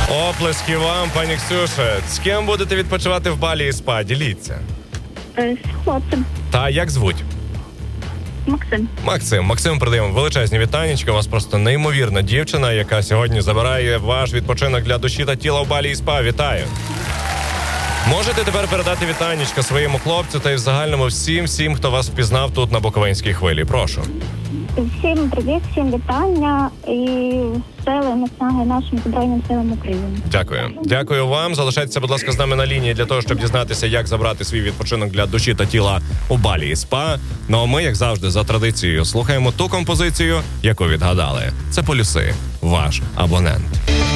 Оплески вам, пані Ксюше. З ким будете відпочивати в Балі і Спа? Діліться. З хлопцем. Та як звуть? Максим. Максим, передаємо величезні вітанечка. У вас просто неймовірна дівчина, яка сьогодні забирає ваш відпочинок для душі та тіла в Балі і Спа. Вітаю. Можете тепер передати вітанечка своєму хлопцю та й в загальному всім, хто вас впізнав тут на Буковинській хвилі. Прошу. Всім привіт, всім вітання і сили наснаги нашим Збройним силам України. Дякую. Дякую вам. Залишайтеся, будь ласка, з нами на лінії для того, щоб дізнатися, як забрати свій відпочинок для душі та тіла у Балі і Спа. Ну а ми, як завжди, за традицією, слухаємо ту композицію, яку відгадали. Це «Полюси», ваш абонент.